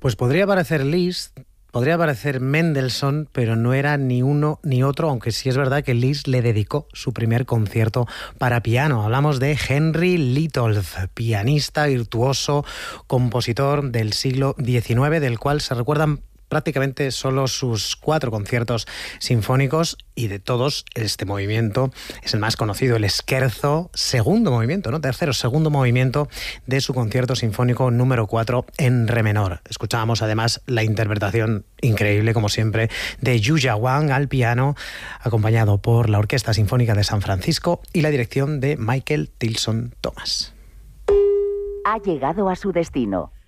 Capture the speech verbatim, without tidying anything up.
Pues podría parecer Liszt, podría parecer Mendelssohn, pero no era ni uno ni otro, aunque sí es verdad que Liszt le dedicó su primer concierto para piano. Hablamos de Henry Litolff, pianista virtuoso, compositor del siglo diecinueve, del cual se recuerdan prácticamente solo sus cuatro conciertos sinfónicos, y de todos este movimiento es el más conocido, el Scherzo, segundo movimiento, no tercero, segundo movimiento de su concierto sinfónico número cuatro en re menor. Escuchábamos además la interpretación increíble, como siempre, de Yuya Wang al piano, acompañado por la Orquesta Sinfónica de San Francisco y la dirección de Michael Tilson Thomas. Ha llegado a su destino.